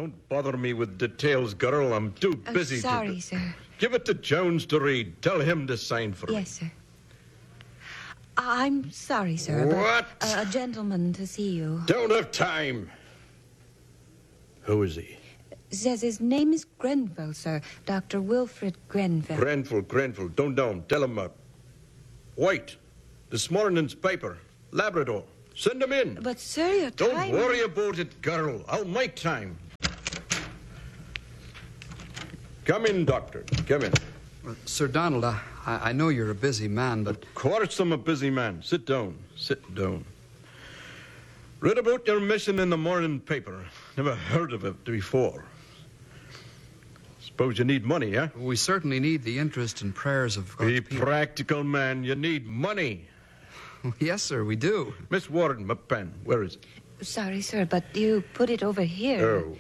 Don't bother me with details, girl. I'm too busy Sorry, sir. Give it to Jones to read. Tell him to sign for me. Yes, sir. I'm sorry, sir. What? But, a gentleman to see you. Don't have time. Who is he? Says his name is Grenville, sir. Dr. Wilfred Grenville. Grenville. Don't know. Tell him White. This morning's paper. Labrador. Send him in. But, sir, your Don't time... worry about it, girl. I'll make time. Come in, Doctor. Come in. Sir Donald, I know you're a busy man, but... Of course I'm a busy man. Sit down. Sit down. Read about your mission in the morning paper. Never heard of it before. Suppose you need money, huh? We certainly need the interest and prayers of God's Be people. practical, man. You need money. Yes, sir, we do. Miss Warden, my pen. Where is it? Sorry, sir, but you put it over here. Oh.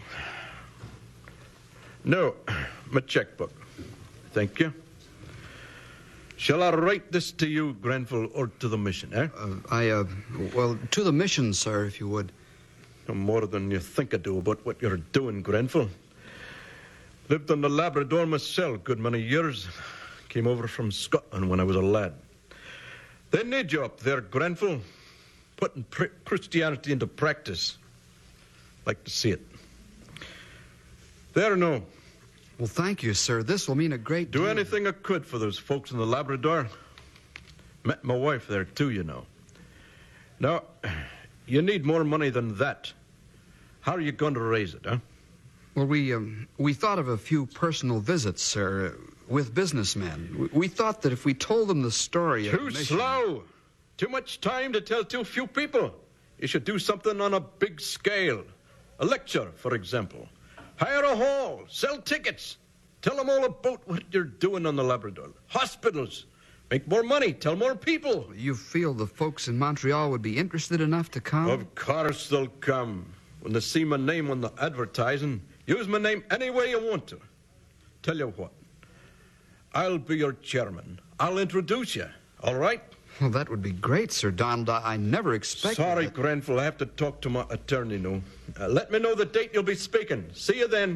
No, my checkbook. Thank you. Shall I write this to you, Grenville, or to the mission, eh? Well, to the mission, sir, if you would. No more than you think I do about what you're doing, Grenville. Lived on the Labrador myself a good many years. Came over from Scotland when I was a lad. They need you up there, Grenville. Putting Christianity into practice. Like to see it. There, no. Well, thank you, sir. This will mean a great deal. Do anything I could for those folks in the Labrador. Met my wife there, too, you know. Now, you need more money than that. How are you going to raise it, huh? Well, we thought of a few personal visits, sir, with businessmen. We thought that if we told them the story of the Too mission... slow. Too much time to tell too few people. You should do something on a big scale. A lecture, for example. Hire a hall. Sell tickets. Tell them all about what you're doing on the Labrador. Hospitals. Make more money. Tell more people. You feel the folks in Montreal would be interested enough to come? Of course they'll come. When they see my name on the advertising, use my name any way you want to. Tell you what. I'll be your chairman. I'll introduce you. All right? Well, that would be great, Sir Donald. I never expected... Sorry, that. Grenville. I have to talk to my attorney now. Let me know the date you'll be speaking. See you then.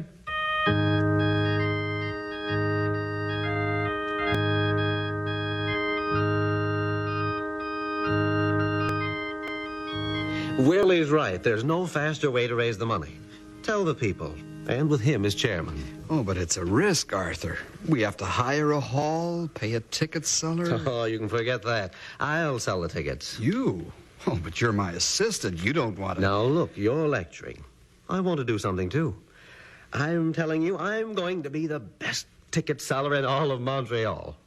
Willie's right. There's no faster way to raise the money. Tell the people. And with him as chairman. Oh, but it's a risk, Arthur. We have to hire a hall, pay a ticket seller. Oh, you can forget that. I'll sell the tickets. You? Oh, but you're my assistant. You don't want to... Now, look, you're lecturing. I want to do something, too. I'm telling you, I'm going to be the best ticket seller in all of Montreal.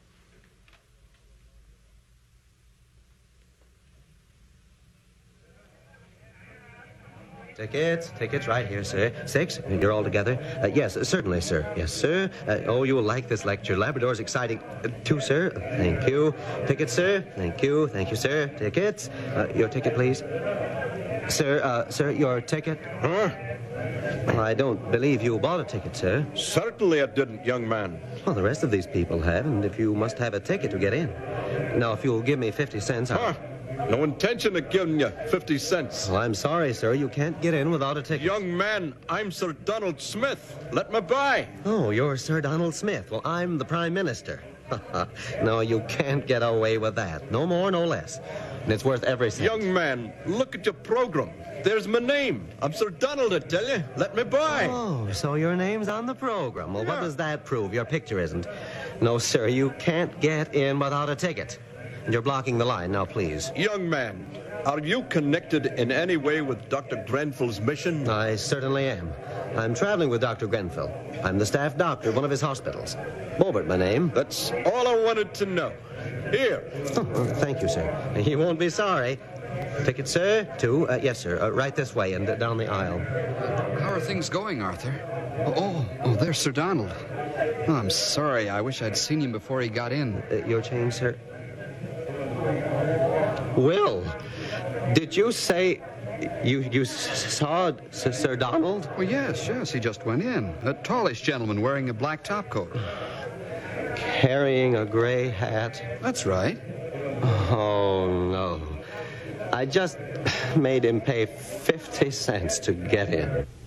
Tickets right here, sir. 6, you're all together. Yes, certainly, sir. Yes, sir. Oh, you will like this lecture. Labrador's exciting. 2, sir. Thank you. Tickets, sir. Thank you, sir. Tickets. Your ticket, please. Sir, your ticket. Huh? I don't believe you bought a ticket, sir. Certainly I didn't, young man. Well, the rest of these people have, and if you must have a ticket to get in. Now, if you'll give me 50 cents... Huh? No intention of giving you 50 cents. Well, I'm sorry, sir. You can't get in without a ticket. Young man, I'm Sir Donald Smith. Let me by. Oh, you're Sir Donald Smith. Well, I'm the Prime Minister. No, you can't get away with that. No more, no less. And it's worth every cent. Young man, look at your program. There's my name. I'm Sir Donald, I tell you. Let me by. Oh, so your name's on the program. Well, Yeah. what does that prove? Your picture isn't. No, sir, you can't get in without a ticket. And you're blocking the line. Now, please. Young man, are you connected in any way with Dr. Grenville's mission? I certainly am. I'm traveling with Dr. Grenville. I'm the staff doctor of one of his hospitals. Bobert, my name. That's all I wanted to know. Here. Thank you, sir. You won't be sorry. Ticket, sir? 2. Yes, sir. Right this way and down the aisle. How are things going, Arthur? Oh, there's Sir Donald. Oh, I'm sorry. I wish I'd seen him before he got in. Your change, sir? Will, did you say you saw Sir Donald? Well, yes. He just went in. A tallish gentleman wearing a black topcoat. Carrying a gray hat? That's right. Oh, no. I just made him pay 50 cents to get in.